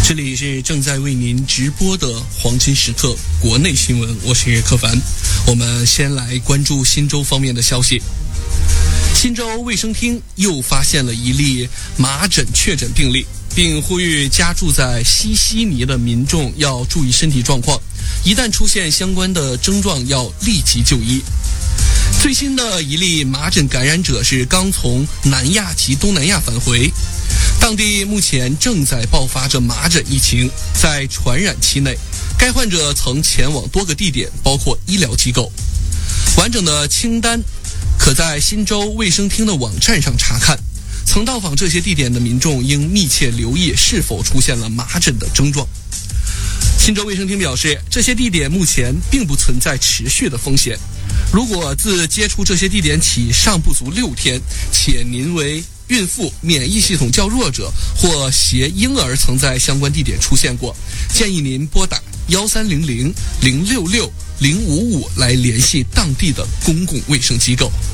这里是正在为您直播的黄金时刻国内新闻，我是柯凡。我们先来关注新州方面的消息。新州卫生厅又发现了一例麻疹确诊病例，并呼吁家住在西悉尼的民众要注意身体状况，一旦出现相关的症状要立即就医。最新的一例麻疹感染者是刚从南亚及东南亚返回，当地目前正在爆发着麻疹疫情，在传染期内，该患者曾前往多个地点，包括医疗机构。完整的清单可在新州卫生厅的网站上查看。曾到访这些地点的民众应密切留意是否出现了麻疹的症状。新州卫生厅表示，这些地点目前并不存在持续的风险。如果自接触这些地点起尚不足6天，且您为孕妇、免疫系统较弱者或携婴儿曾在相关地点出现过，建议您拨打1300-066-055来联系当地的公共卫生机构。